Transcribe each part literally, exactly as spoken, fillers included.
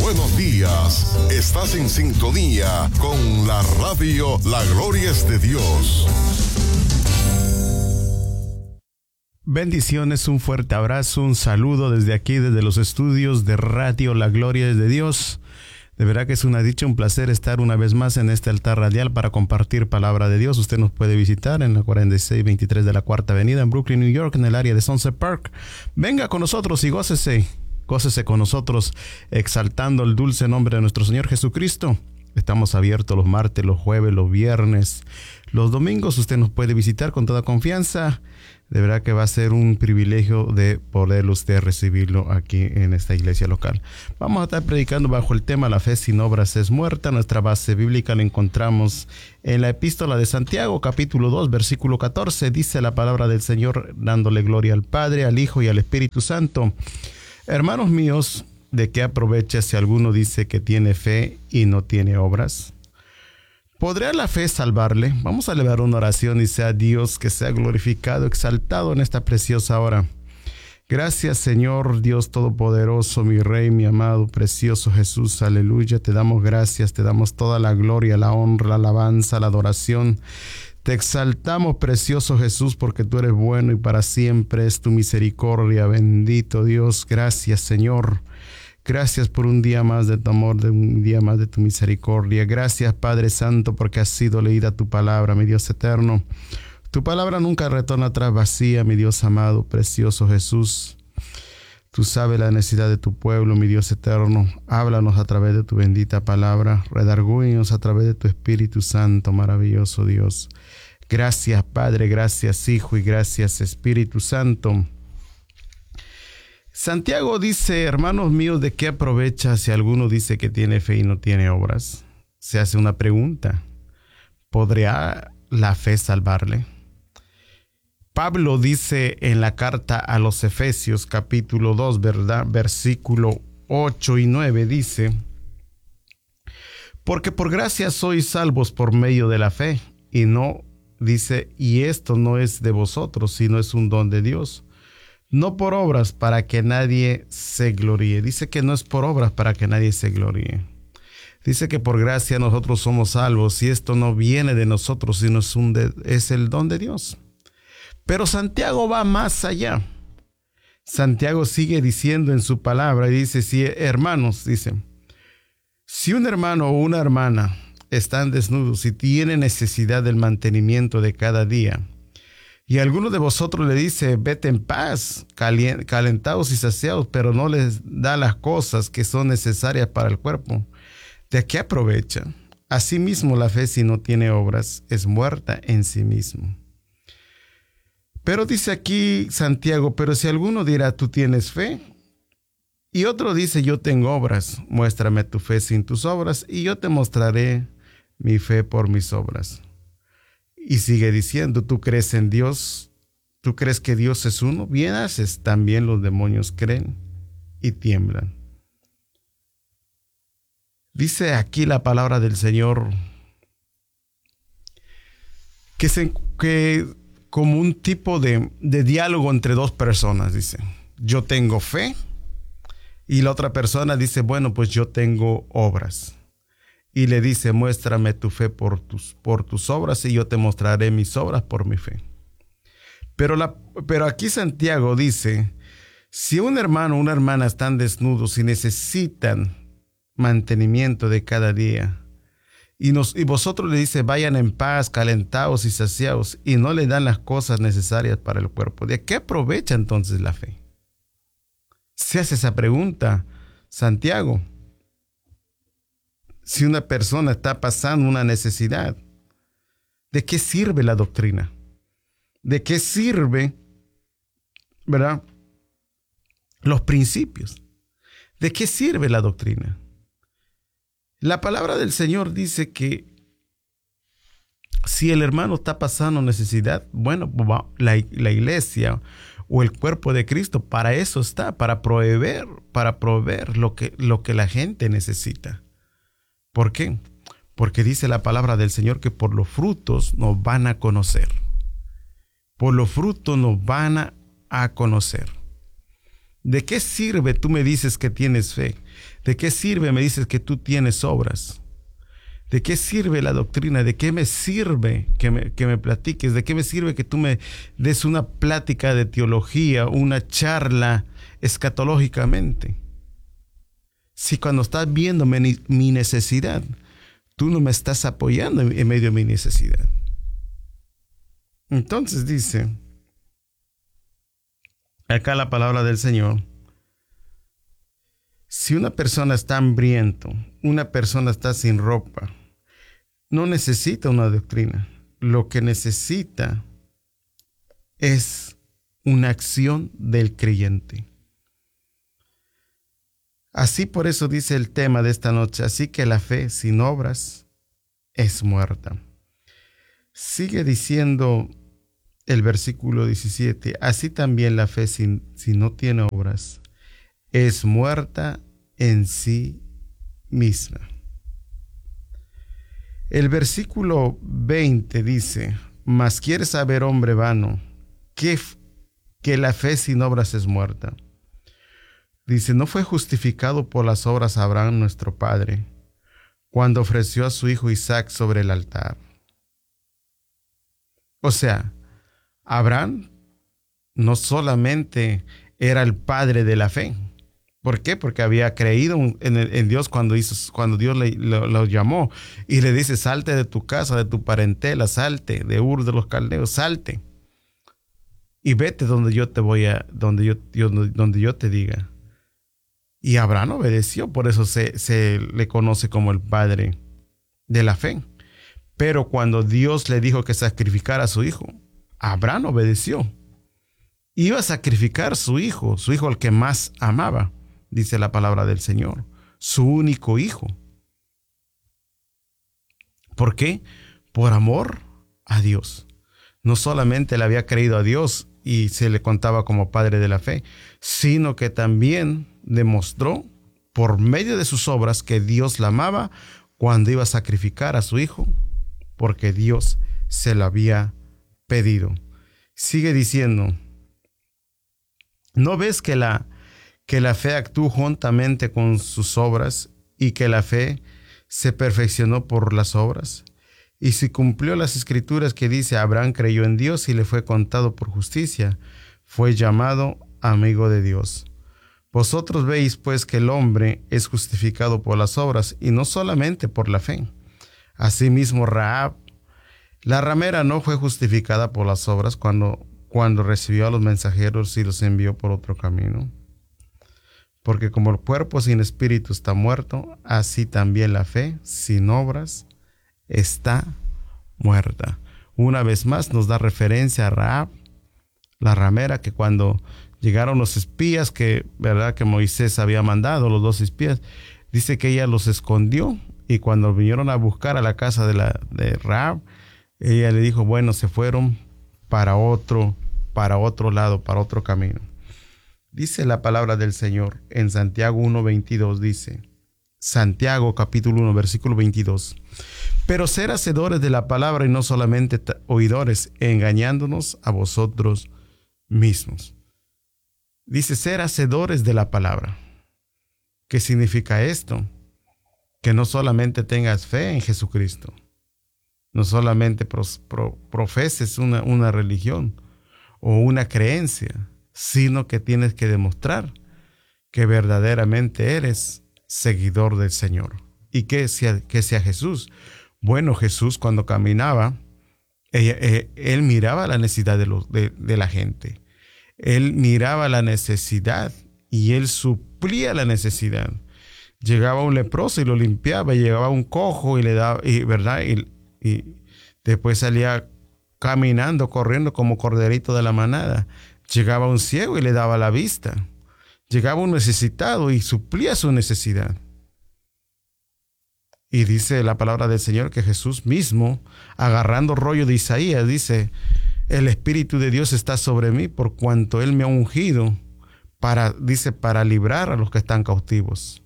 buenos días. Estás en sintonía con la radio La Gloria es de Dios. Bendiciones, un fuerte abrazo, un saludo desde aquí, desde los estudios de Radio La Gloria es de Dios. De verdad que es una dicha, un placer estar una vez más en este altar radial para compartir palabra de Dios. Usted nos puede visitar en la cuarenta y seis veintitrés de la Cuarta Avenida en Brooklyn, New York, en el área de Sunset Park. Venga con nosotros y gócese, gócese con nosotros, exaltando el dulce nombre de nuestro Señor Jesucristo. Estamos abiertos los martes, los jueves, los viernes, los domingos. Usted nos puede visitar con toda confianza. De verdad que va a ser un privilegio de poder usted recibirlo aquí en esta iglesia local. Vamos a estar predicando bajo el tema La fe sin obras es muerta. Nuestra base bíblica la encontramos en la epístola de Santiago, capítulo dos, versículo catorce. Dice la palabra del Señor, dándole gloria al Padre, al Hijo y al Espíritu Santo. Hermanos míos, ¿de qué aprovecha si alguno dice que tiene fe y no tiene obras? ¿Podrá la fe salvarle? Vamos a elevar una oración y sea Dios que sea glorificado, exaltado en esta preciosa hora. Gracias, Señor Dios Todopoderoso, mi Rey, mi amado, precioso Jesús, aleluya. Te damos gracias, te damos toda la gloria, la honra, la alabanza, la adoración. Te exaltamos, precioso Jesús, porque tú eres bueno y para siempre es tu misericordia. Bendito Dios, gracias, Señor. Gracias por un día más de tu amor, de un día más de tu misericordia. Gracias, Padre Santo, porque has sido leída tu palabra, mi Dios eterno. Tu palabra nunca retorna atrás vacía, mi Dios amado, precioso Jesús. Tú sabes la necesidad de tu pueblo, mi Dios eterno. Háblanos a través de tu bendita palabra. Redargúenos a través de tu Espíritu Santo, maravilloso Dios. Gracias, Padre, gracias, Hijo, y gracias, Espíritu Santo. Santiago dice, hermanos míos, ¿de qué aprovecha si alguno dice que tiene fe y no tiene obras? Se hace una pregunta. ¿Podrá la fe salvarle? Pablo dice en la carta a los Efesios, capítulo dos, ¿verdad? Versículo ocho y nueve, dice, porque por gracia sois salvos por medio de la fe, y no, dice, y esto no es de vosotros, sino es un don de Dios. No por obras para que nadie se gloríe. Dice que no es por obras para que nadie se gloríe. Dice que por gracia nosotros somos salvos y esto no viene de nosotros, sino es, un de, es el don de Dios. Pero Santiago va más allá. Santiago sigue diciendo en su palabra y dice, si hermanos, dice, si un hermano o una hermana están desnudos y tienen necesidad del mantenimiento de cada día, y alguno de vosotros le dice, vete en paz, calentados y saciados, pero no les da las cosas que son necesarias para el cuerpo, ¿de qué aprovecha? Asimismo, la fe, si no tiene obras, es muerta en sí mismo. Pero dice aquí Santiago, pero si alguno dirá, tú tienes fe, y otro dice, yo tengo obras, muéstrame tu fe sin tus obras, y yo te mostraré mi fe por mis obras. Y sigue diciendo, ¿tú crees en Dios? ¿Tú crees que Dios es uno? Bien haces, también los demonios creen y tiemblan. Dice aquí la palabra del Señor que, se, que como un tipo de, de diálogo entre dos personas, dice, yo tengo fe, y la otra persona dice, bueno, pues yo tengo obras. Y le dice, muéstrame tu fe por tus, por tus obras y yo te mostraré mis obras por mi fe. Pero, la, pero aquí Santiago dice, si un hermano o una hermana están desnudos y necesitan mantenimiento de cada día, y, nos, y vosotros le dice, vayan en paz, calentados y saciados, y no le dan las cosas necesarias para el cuerpo, ¿de qué aprovecha entonces la fe? Se hace esa pregunta Santiago. Si una persona está pasando una necesidad, ¿de qué sirve la doctrina? ¿De qué sirve, verdad, los principios? ¿De qué sirve la doctrina? La palabra del Señor dice que si el hermano está pasando necesidad, bueno, la, la iglesia o el cuerpo de Cristo para eso está, para proveer, para proveer lo que, lo que la gente necesita. ¿Por qué? Porque dice la palabra del Señor que por los frutos nos van a conocer. Por los frutos nos van a, a conocer. ¿De qué sirve tú me dices que tienes fe? ¿De qué sirve me dices que tú tienes obras? ¿De qué sirve la doctrina? ¿De qué me sirve que me, que me platiques? ¿De qué me sirve que tú me des una plática de teología, una charla escatológicamente? Si cuando estás viendo mi, mi necesidad, tú no me estás apoyando en, en medio de mi necesidad. Entonces dice, acá la palabra del Señor, si una persona está hambriento, una persona está sin ropa, no necesita una doctrina. Lo que necesita es una acción del creyente. Así por eso dice el tema de esta noche, así que la fe sin obras es muerta. Sigue diciendo el versículo diecisiete, así también la fe sin, si no tiene obras es muerta en sí misma. El versículo veinte dice, mas quieres saber, hombre vano, que, que la fe sin obras es muerta. Dice, ¿no fue justificado por las obras Abraham nuestro padre, cuando ofreció a su hijo Isaac sobre el altar? O sea, Abraham no solamente era el padre de la fe. ¿Por qué? Porque había creído en, el, en Dios cuando, hizo, cuando Dios le, lo, lo llamó y le dice, salte de tu casa, de tu parentela, salte de Ur de los Caldeos, salte y vete donde yo te voy a, donde yo, yo, donde yo te diga. Y Abraham obedeció, por eso se, se le conoce como el padre de la fe. Pero cuando Dios le dijo que sacrificara a su hijo, Abraham obedeció. Iba a sacrificar a su hijo, su hijo al que más amaba, dice la palabra del Señor, su único hijo. ¿Por qué? Por amor a Dios. No solamente le había creído a Dios y se le contaba como padre de la fe, sino que también demostró por medio de sus obras que Dios la amaba cuando iba a sacrificar a su hijo, porque Dios se lo había pedido. Sigue diciendo, ¿no ves que la, que la fe actuó juntamente con sus obras y que la fe se perfeccionó por las obras? Y si cumplió las escrituras que dice, Abraham creyó en Dios y le fue contado por justicia, fue llamado amigo de Dios. Vosotros veis pues que el hombre es justificado por las obras y no solamente por la fe. Asimismo Rahab, la ramera, no fue justificada por las obras cuando, cuando recibió a los mensajeros y los envió por otro camino. Porque como el cuerpo sin espíritu está muerto, así también la fe sin obras está muerta. Una vez más nos da referencia a Rahab, la ramera, que cuando llegaron los espías que, verdad, que Moisés había mandado, los dos espías, dice que ella los escondió y cuando vinieron a buscar a la casa de, la, de Rahab, ella le dijo, bueno, se fueron para otro, para otro lado, para otro camino. Dice la palabra del Señor en Santiago uno veintidós, dice, Santiago capítulo uno, versículo veintidós, pero ser hacedores de la palabra y no solamente oidores, engañándonos a vosotros mismos. Dice ser hacedores de la palabra. ¿Qué significa esto? Que no solamente tengas fe en Jesucristo, no solamente pros, pro, profeses una, una religión o una creencia, sino que tienes que demostrar que verdaderamente eres seguidor del Señor. ¿Y qué sea, qué sea Jesús? Bueno, Jesús cuando caminaba, él, él, él miraba la necesidad de, los, de, de la gente. Él miraba la necesidad y él suplía la necesidad. Llegaba un leproso y lo limpiaba, y llegaba un cojo y le daba, y, ¿verdad? Y, y después salía caminando, corriendo como corderito de la manada. Llegaba un ciego y le daba la vista. Llegaba un necesitado y suplía su necesidad. Y dice la palabra del Señor que Jesús mismo, agarrando rollo de Isaías, dice, el Espíritu de Dios está sobre mí por cuanto Él me ha ungido para, dice, para librar a los que están cautivos.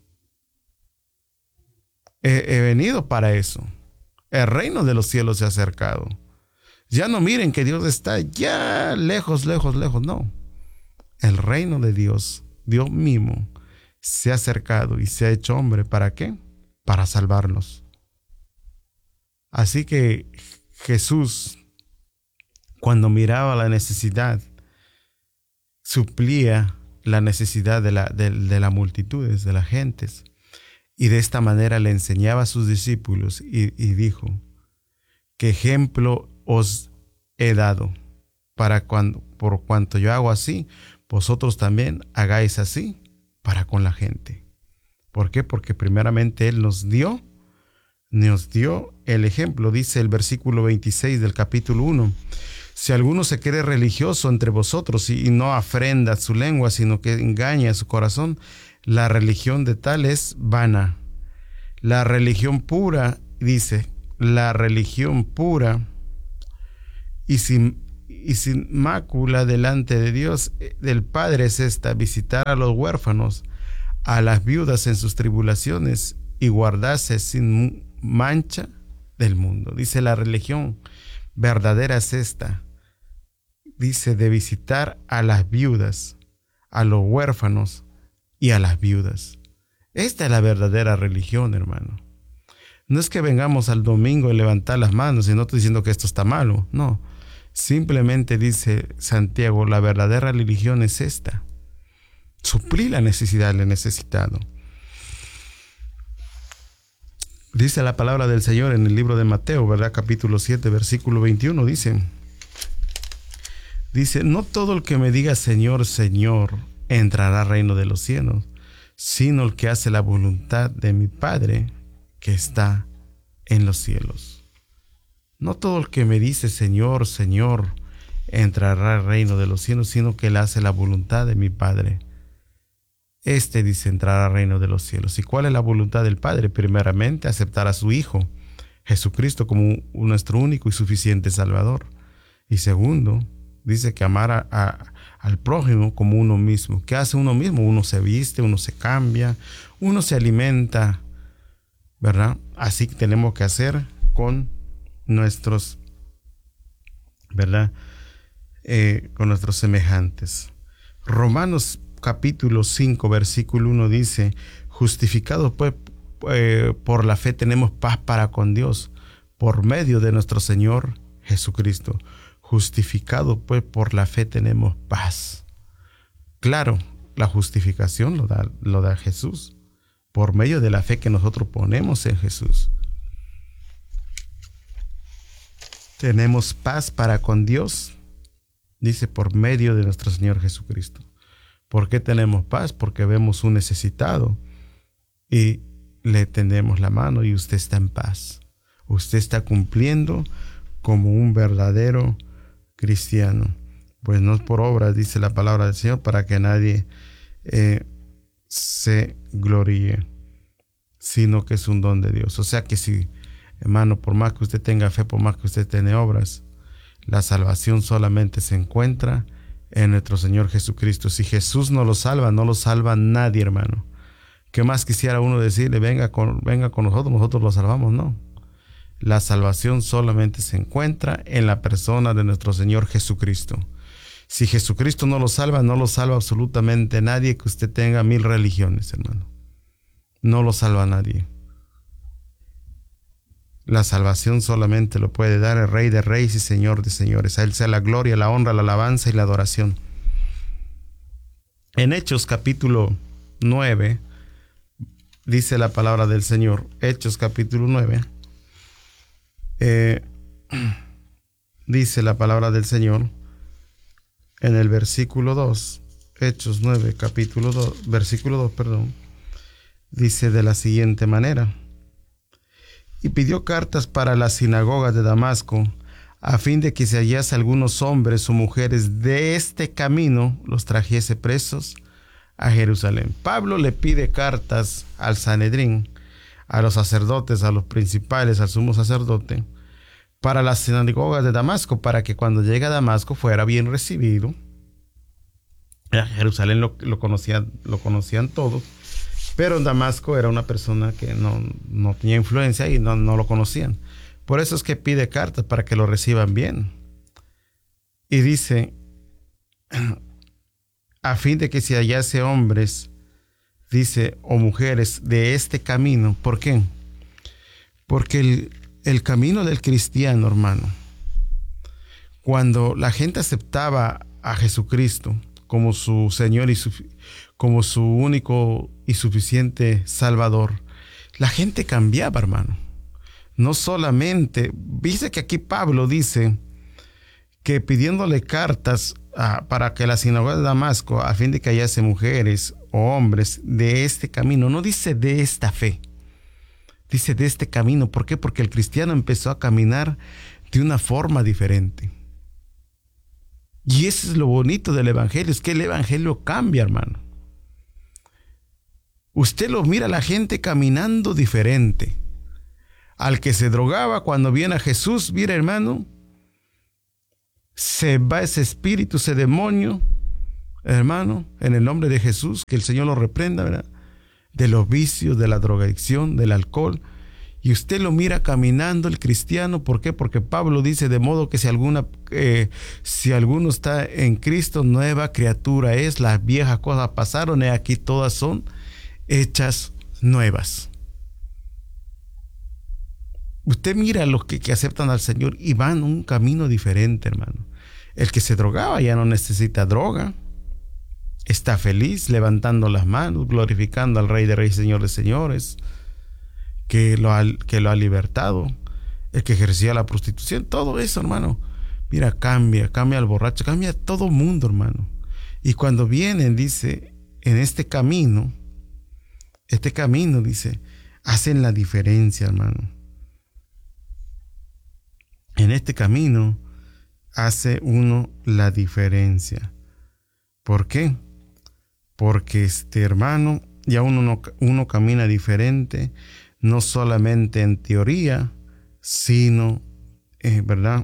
He, he venido para eso. El reino de los cielos se ha acercado. Ya no miren que Dios está ya lejos, lejos, lejos. No. El reino de Dios Dios mismo se ha acercado y se ha hecho hombre. ¿Para qué? Para salvarnos. Así que Jesús, cuando miraba la necesidad, suplía la necesidad de la, de, de las multitudes, de las gentes. Y de esta manera le enseñaba a sus discípulos y, y dijo, ¿qué ejemplo os he dado? Para cuando, por cuanto yo hago así, vosotros también hagáis así para con la gente. ¿Por qué? Porque primeramente Él nos dio, nos dio el ejemplo. Dice el versículo veintiséis del capítulo uno. Si alguno se cree religioso entre vosotros y no afrenda su lengua, sino que engaña su corazón, la religión de tal es vana. La religión pura, dice, la religión pura y sin, y sin mácula delante de Dios, del Padre es esta: visitar a los huérfanos, a las viudas en sus tribulaciones y guardarse sin mancha del mundo. Dice, la religión verdadera es esta. Dice, de visitar a las viudas, a los huérfanos y a las viudas. Esta es la verdadera religión, hermano. No es que vengamos al domingo y levantar las manos, y no estoy diciendo que esto está malo, no. Simplemente dice Santiago, la verdadera religión es esta: suplir la necesidad del necesitado. Dice la palabra del Señor en el libro de Mateo, ¿verdad? Capítulo siete, versículo veintiuno, dice, dice, no todo el que me diga Señor, Señor, entrará al reino de los cielos, sino el que hace la voluntad de mi Padre que está en los cielos. No todo el que me dice Señor, Señor, entrará al reino de los cielos, sino que él hace la voluntad de mi Padre. Este dice entrar al reino de los cielos. ¿Y cuál es la voluntad del Padre? Primeramente, aceptar a su Hijo, Jesucristo, como nuestro único y suficiente Salvador. Y segundo, dice que amar a, a, al prójimo como uno mismo. ¿Qué hace uno mismo? Uno se viste, uno se cambia, uno se alimenta, ¿verdad? Así que tenemos que hacer con nuestros, ¿verdad? Eh, con nuestros semejantes. Romanos capítulo cinco, versículo uno dice, justificados pues eh, por la fe tenemos paz para con Dios, por medio de nuestro Señor Jesucristo. Justificados pues por la fe tenemos paz. Claro, la justificación lo da, lo da Jesús, por medio de la fe que nosotros ponemos en Jesús. Tenemos paz para con Dios, dice, por medio de nuestro Señor Jesucristo. ¿Por qué tenemos paz? Porque vemos un necesitado y le tendemos la mano y usted está en paz. Usted está cumpliendo como un verdadero cristiano. Pues no es por obras, dice la palabra del Señor, para que nadie eh, se gloríe, sino que es un don de Dios. O sea que si, hermano, por más que usted tenga fe, por más que usted tenga obras, la salvación solamente se encuentra en nuestro Señor Jesucristo. Si Jesús no lo salva, no lo salva nadie, hermano. ¿Qué más quisiera uno decirle? Venga con, venga con nosotros, nosotros lo salvamos. No. La salvación solamente se encuentra en la persona de nuestro Señor Jesucristo. Si Jesucristo no lo salva, no lo salva absolutamente nadie, que usted tenga mil religiones, hermano. No lo salva nadie. La salvación solamente lo puede dar el Rey de Reyes y Señor de Señores. A Él sea la gloria, la honra, la alabanza y la adoración. En Hechos capítulo nueve, dice la palabra del Señor. Hechos capítulo nueve. Eh, dice la palabra del Señor en el versículo dos. Hechos nueve, capítulo dos, versículo dos, perdón. Dice de la siguiente manera: y pidió cartas para las sinagogas de Damasco, a fin de que si hallase algunos hombres o mujeres de este camino, los trajese presos a Jerusalén. Pablo le pide cartas al Sanedrín, a los sacerdotes, a los principales, al sumo sacerdote, para las sinagogas de Damasco, para que cuando llegue a Damasco fuera bien recibido. A Jerusalén lo, lo, conocían, lo conocían todos, pero en Damasco era una persona que no, no tenía influencia y no, no lo conocían. Por eso es que pide cartas para que lo reciban bien. Y dice, a fin de que se hallase hombres, dice, o mujeres de este camino. ¿Por qué? Porque el, el camino del cristiano, hermano, cuando la gente aceptaba a Jesucristo como su Señor y su, como su único y suficiente Salvador, la gente cambiaba, hermano. No solamente, dice que aquí Pablo dice que pidiéndole cartas a, para que la sinagoga de Damasco, a fin de que hallase mujeres o hombres de este camino, no dice de esta fe, dice de este camino. ¿Por qué? Porque el cristiano empezó a caminar de una forma diferente. Y eso es lo bonito del evangelio, es que el evangelio cambia, hermano. Usted lo mira a la gente caminando diferente. Al que se drogaba, cuando viene a Jesús, mira, hermano, se va ese espíritu, ese demonio, hermano, en el nombre de Jesús, que el Señor lo reprenda, ¿verdad? De los vicios, de la drogadicción, del alcohol. Y usted lo mira caminando el cristiano. ¿Por qué? Porque Pablo dice, de modo que si alguna, eh, si alguno está en Cristo, nueva criatura es, las viejas cosas pasaron, y aquí todas son hechas nuevas. Usted mira a los que, que aceptan al Señor y van un camino diferente, hermano. El que se drogaba ya no necesita droga. Está feliz, levantando las manos, glorificando al Rey de Reyes, Señor de Señores, que lo ha, que lo ha libertado. El que ejercía la prostitución, todo eso, hermano. Mira, cambia, cambia al borracho, cambia todo mundo, hermano. Y cuando vienen, dice, en este camino, este camino, dice, hacen la diferencia, hermano. En este camino hace uno la diferencia. ¿Por qué? Porque este hermano, ya uno, no, uno camina diferente, no solamente en teoría, sino, eh, ¿verdad?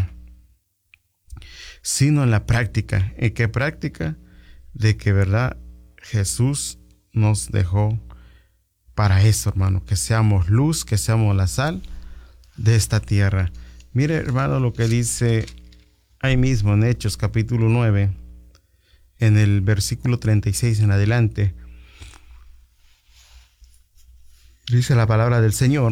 Sino en la práctica. ¿En qué práctica? De que, ¿verdad? Jesús nos dejó para eso, hermano, que seamos luz, que seamos la sal de esta tierra. Mire, hermano, lo que dice ahí mismo en Hechos capítulo nueve, en el versículo treinta y seis en adelante. Dice la palabra del Señor: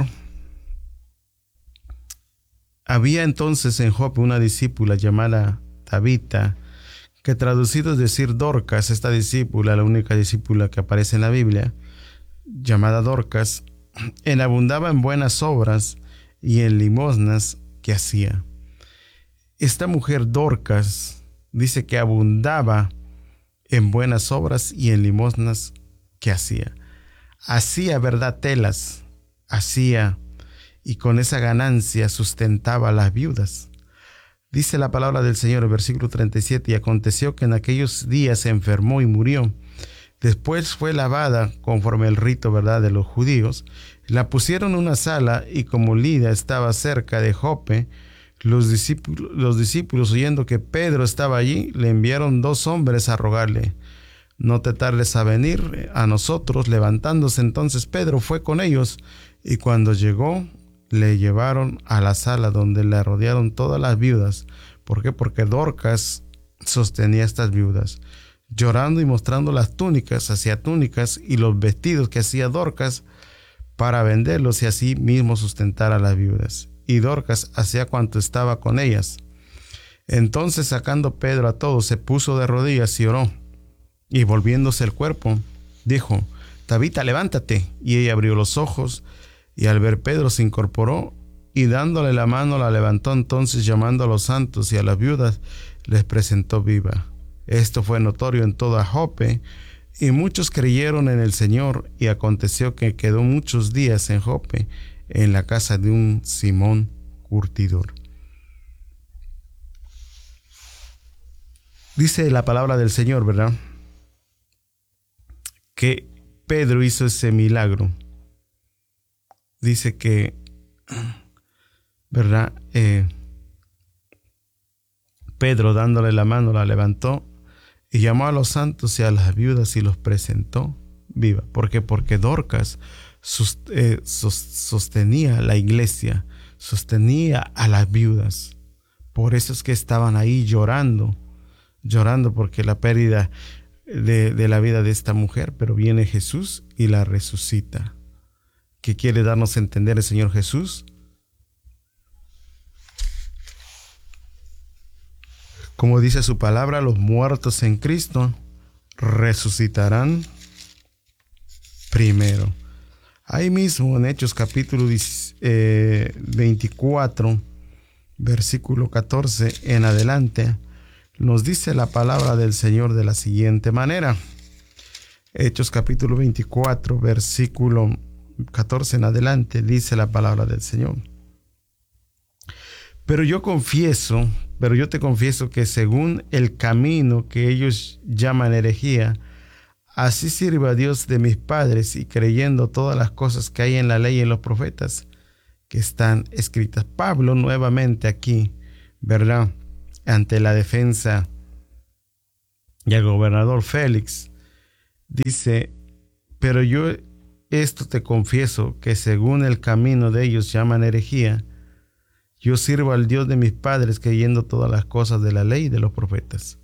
había entonces en Jope una discípula llamada Tabita, que traducido es decir Dorcas. Esta discípula, la única discípula que aparece en la Biblia, llamada Dorcas, abundaba en buenas obras y en limosnas que hacía. Esta mujer Dorcas dice que abundaba en buenas obras y en limosnas que hacía. Hacía, verdad, telas, hacía, y con esa ganancia sustentaba a las viudas. Dice la palabra del Señor, el versículo treinta y siete, y aconteció que en aquellos días se enfermó y murió. Después fue lavada conforme el rito, verdad, de los judíos. La pusieron en una sala, y como Lida estaba cerca de Jope, los discípulos, los discípulos oyendo que Pedro estaba allí, le enviaron dos hombres a rogarle: no te tardes a venir a nosotros. Levantándose entonces Pedro fue con ellos, y cuando llegó le llevaron a la sala donde le rodearon todas las viudas. ¿Por qué? Porque Dorcas sostenía a estas viudas, llorando y mostrando las túnicas, hacía túnicas y los vestidos que hacía Dorcas para venderlos y así mismo sustentar a las viudas. Y Dorcas hacía cuanto estaba con ellas. Entonces, sacando Pedro a todos, se puso de rodillas y oró, y volviéndose el cuerpo, dijo: Tabita, levántate. Y ella abrió los ojos, y al ver Pedro se incorporó, y dándole la mano la levantó. Entonces, llamando a los santos y a las viudas, les presentó viva. Esto fue notorio en toda Jope, y muchos creyeron en el Señor. Y aconteció que quedó muchos días en Jope, en la casa de un Simón curtidor. Dice la palabra del Señor, ¿verdad?, que Pedro hizo ese milagro. Dice que, ¿verdad?, eh, Pedro, dándole la mano, la levantó y llamó a los santos y a las viudas y los presentó viva. ¿Por qué? Porque Dorcas sostenía la iglesia, sostenía a las viudas. Por eso es que estaban ahí llorando, llorando porque la pérdida, de, de la vida de esta mujer, pero viene Jesús y la resucita. ¿Qué quiere darnos a entender el Señor Jesús? Como dice su palabra, los muertos en Cristo resucitarán primero. Ahí mismo en Hechos capítulo veinticuatro, versículo catorce en adelante, nos dice la palabra del Señor de la siguiente manera. Hechos capítulo veinticuatro, versículo catorce en adelante, dice la palabra del Señor. Pero yo confieso, pero yo te confieso que según el camino que ellos llaman herejía, así sirva a Dios de mis padres, y creyendo todas las cosas que hay en la ley y en los profetas que están escritas. Pablo nuevamente aquí, ¿verdad?, ante la defensa y el gobernador Félix, dice, pero yo esto te confieso, que según el camino de ellos llaman herejía, yo sirvo al Dios de mis padres, creyendo todas las cosas de la ley y de los profetas.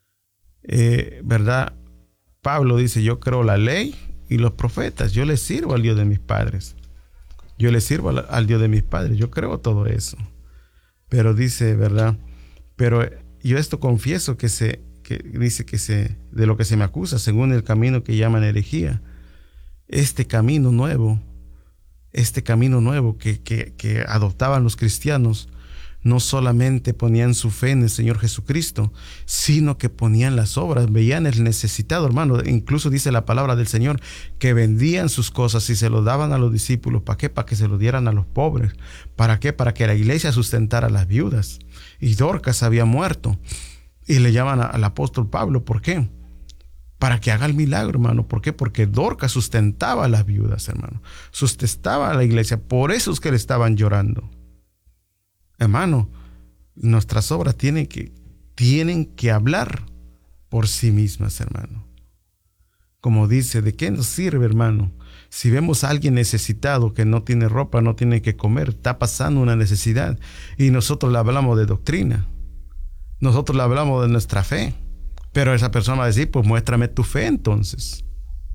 Eh, ¿Verdad? Pablo dice, yo creo la ley y los profetas, yo le sirvo al Dios de mis padres. Yo le sirvo al, al Dios de mis padres, yo creo todo eso. Pero dice, ¿verdad? Pero yo esto confieso que se, que dice que se, de lo que se me acusa, según el camino que llaman herejía. Este camino nuevo, este camino nuevo que, que, que adoptaban los cristianos, no solamente ponían su fe en el Señor Jesucristo, sino que ponían las obras, veían el necesitado, hermano. Incluso dice la palabra del Señor que vendían sus cosas y se lo daban a los discípulos. ¿Para qué? Para que se lo dieran a los pobres. ¿Para qué? Para que la iglesia sustentara a las viudas. Y Dorcas había muerto. Y le llaman a, al apóstol Pablo. ¿Por qué? Para que haga el milagro, hermano. ¿Por qué? Porque Dorcas sustentaba a las viudas, hermano. Sustentaba a la iglesia. Por eso es que le estaban llorando. Hermano, nuestras obras tienen que, tienen que hablar por sí mismas, hermano. Como dice, ¿de qué nos sirve, hermano? Si vemos a alguien necesitado que no tiene ropa, no tiene que comer, está pasando una necesidad, y nosotros le hablamos de doctrina, nosotros le hablamos de nuestra fe, pero esa persona va a decir, pues muéstrame tu fe entonces.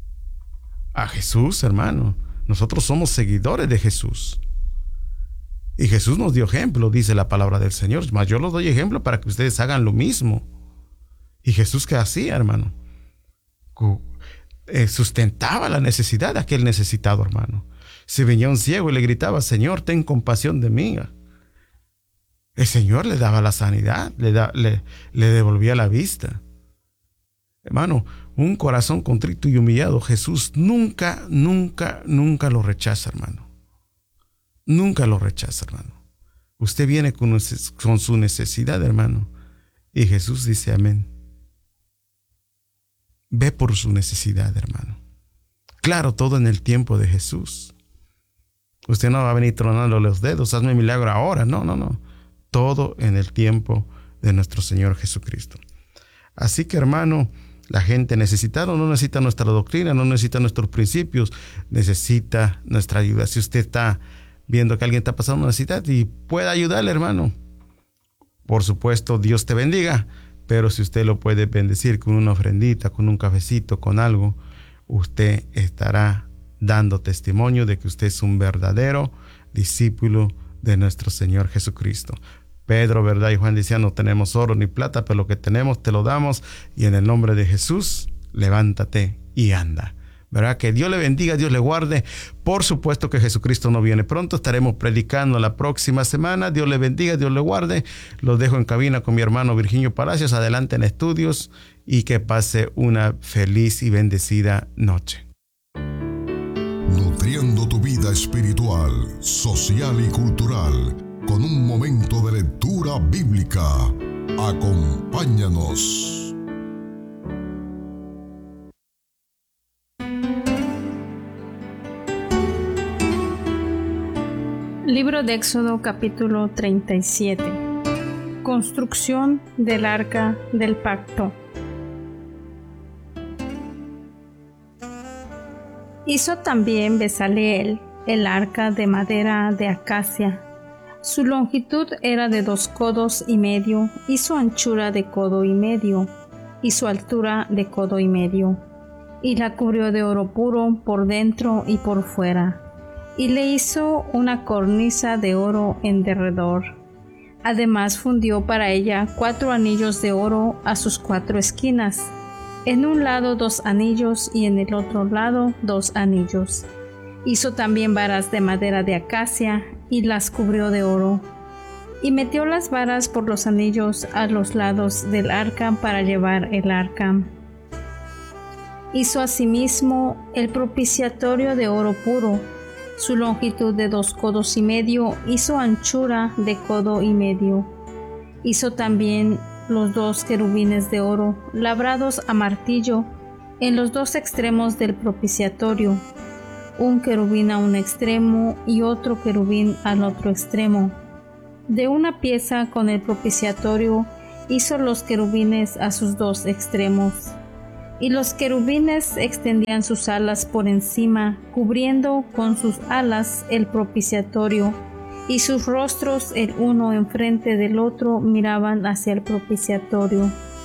A Jesús, hermano, nosotros somos seguidores de Jesús. Y Jesús nos dio ejemplo, dice la palabra del Señor. Mas yo los doy ejemplo para que ustedes hagan lo mismo. Y Jesús, ¿qué hacía, hermano? Sustentaba la necesidad de aquel necesitado, hermano. Si venía un ciego y le gritaba, Señor, ten compasión de mí, el Señor le daba la sanidad, le, da, le, le devolvía la vista. Hermano, un corazón contrito y humillado, Jesús nunca, nunca, nunca lo rechaza, hermano. Nunca lo rechaza, hermano. Usted viene con, con su necesidad, hermano, y Jesús dice amén. Ve por su necesidad, hermano. Claro, todo en el tiempo de Jesús. Usted no va a venir tronando los dedos, hazme milagro ahora. No, no, no. Todo en el tiempo de nuestro Señor Jesucristo. Así que, hermano, la gente necesitada no necesita nuestra doctrina, no necesita nuestros principios, necesita nuestra ayuda. Si usted está viendo que alguien está pasando una necesidad y puede ayudarle, hermano, por supuesto, Dios te bendiga. Pero si usted lo puede bendecir con una ofrendita, con un cafecito, con algo, usted estará dando testimonio de que usted es un verdadero discípulo de nuestro Señor Jesucristo. Pedro, ¿verdad? Y Juan decían, no tenemos oro ni plata, pero lo que tenemos te lo damos, y en el nombre de Jesús, levántate y anda. ¿Verdad? Que Dios le bendiga, Dios le guarde. Por supuesto que Jesucristo no viene pronto. Estaremos predicando la próxima semana. Dios le bendiga, Dios le guarde. Los dejo en cabina con mi hermano Virginio Palacios. Adelante en estudios, y que pase una feliz y bendecida noche. Nutriendo tu vida espiritual, social y cultural con un momento de lectura bíblica. Acompáñanos. Libro de Éxodo, capítulo treinta y siete. Construcción del arca del pacto. Hizo también Bezaleel el arca de madera de acacia. Su longitud era de dos codos y medio y su anchura de codo y medio. y su altura de codo y medio, y la cubrió de oro puro por dentro y por fuera, y le hizo una cornisa de oro en derredor. Además fundió para ella cuatro anillos de oro a sus cuatro esquinas, en un lado dos anillos y en el otro lado dos anillos. Hizo también varas de madera de acacia y las cubrió de oro. Y metió las varas por los anillos a los lados del arca para llevar el arca. Hizo asimismo el propiciatorio de oro puro, su longitud de dos codos y medio y su anchura de codo y medio. Hizo también los dos querubines de oro, labrados a martillo, en los dos extremos del propiciatorio, un querubín a un extremo y otro querubín al otro extremo. De una pieza con el propiciatorio hizo los querubines a sus dos extremos. Y los querubines extendían sus alas por encima, cubriendo con sus alas el propiciatorio, y sus rostros el uno enfrente del otro miraban hacia el propiciatorio.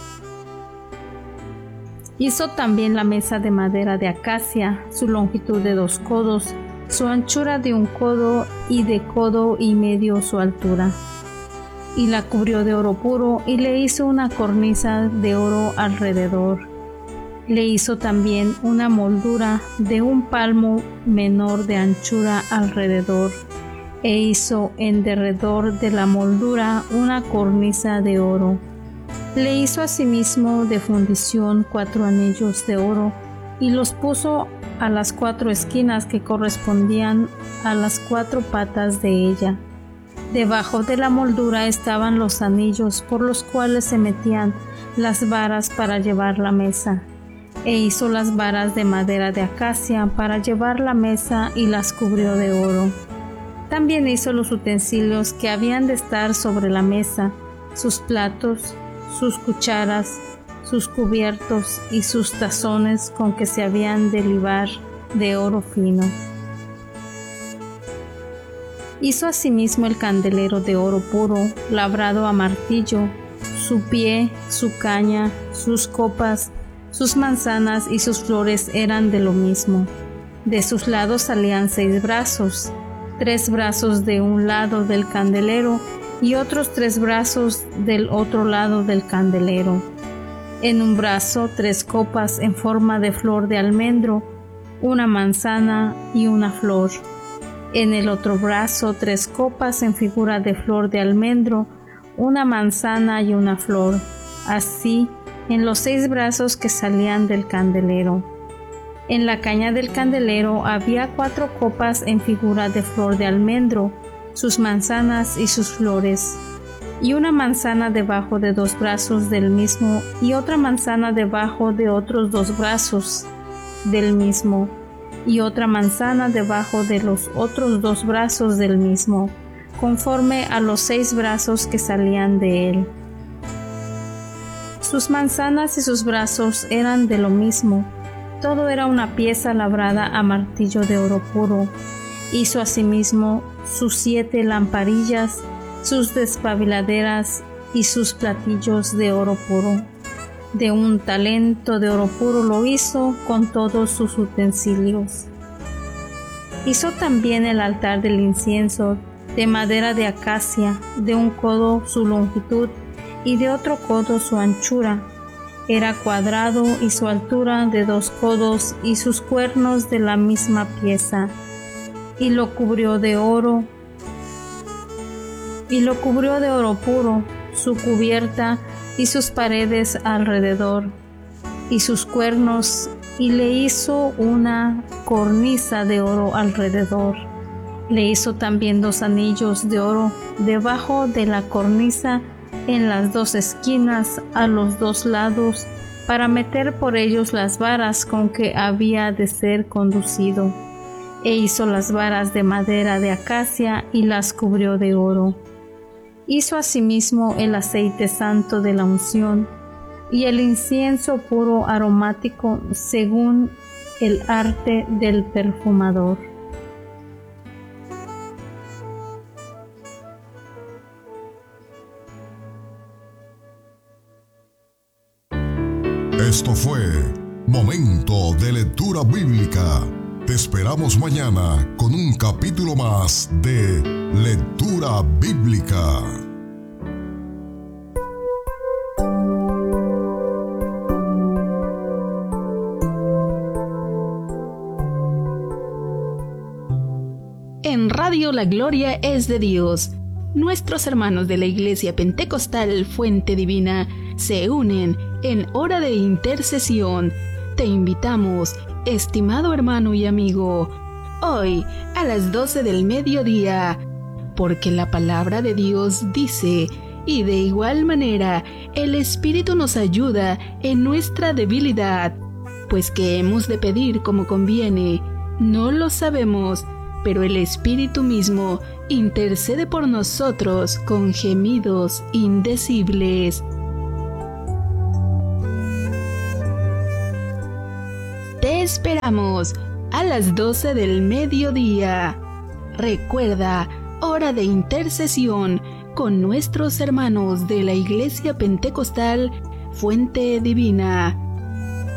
Hizo también la mesa de madera de acacia, su longitud de dos codos, su anchura de un codo y de codo y medio su altura. Y la cubrió de oro puro y le hizo una cornisa de oro alrededor. Le hizo también una moldura de un palmo menor de anchura alrededor, e hizo en derredor de la moldura una cornisa de oro. Le hizo asimismo de fundición cuatro anillos de oro, y los puso a las cuatro esquinas que correspondían a las cuatro patas de ella. Debajo de la moldura estaban los anillos por los cuales se metían las varas para llevar la mesa. E hizo las varas de madera de acacia para llevar la mesa y las cubrió de oro. También hizo los utensilios que habían de estar sobre la mesa, sus platos, sus cucharas, sus cubiertos y sus tazones con que se habían de libar de oro fino. Hizo asimismo el candelero de oro puro, labrado a martillo, su pie, su caña, sus copas, sus manzanas y sus flores eran de lo mismo. De sus lados salían seis brazos, tres brazos de un lado del candelero y otros tres brazos del otro lado del candelero. En un brazo tres copas en forma de flor de almendro, una manzana y una flor. En el otro brazo tres copas en figura de flor de almendro, una manzana y una flor. Así en los seis brazos que salían del candelero. En la caña del candelero había cuatro copas en figura de flor de almendro, sus manzanas y sus flores, y una manzana debajo de dos brazos del mismo, y otra manzana debajo de otros dos brazos del mismo, y otra manzana debajo de los otros dos brazos del mismo, conforme a los seis brazos que salían de él. Sus manzanas y sus brazos eran de lo mismo, todo era una pieza labrada a martillo de oro puro. Hizo asimismo sus siete lamparillas, sus despabiladeras y sus platillos de oro puro. De un talento de oro puro lo hizo con todos sus utensilios. Hizo también el altar del incienso de madera de acacia, de un codo su longitud y de otro codo su anchura. Era cuadrado y su altura de dos codos y sus cuernos de la misma pieza. Y lo cubrió de oro, y lo cubrió de oro puro, su cubierta y sus paredes alrededor, y sus cuernos, y le hizo una cornisa de oro alrededor. Le hizo también dos anillos de oro debajo de la cornisa en las dos esquinas a los dos lados, para meter por ellos las varas con que había de ser conducido. E hizo las varas de madera de acacia y las cubrió de oro. Hizo asimismo el aceite santo de la unción y el incienso puro aromático según el arte del perfumador. Esto fue Momento de Lectura Bíblica. Te esperamos mañana con un capítulo más de Lectura Bíblica. En Radio La Gloria es de Dios. Nuestros hermanos de la Iglesia Pentecostal Fuente Divina se unen en hora de intercesión. Te invitamos, estimado hermano y amigo, hoy a las doce del mediodía, porque la palabra de Dios dice, y de igual manera el Espíritu nos ayuda en nuestra debilidad, pues que hemos de pedir como conviene, no lo sabemos, pero el Espíritu mismo intercede por nosotros con gemidos indecibles. Te esperamos a las doce del mediodía. Recuerda, hora de intercesión con nuestros hermanos de la Iglesia Pentecostal Fuente Divina.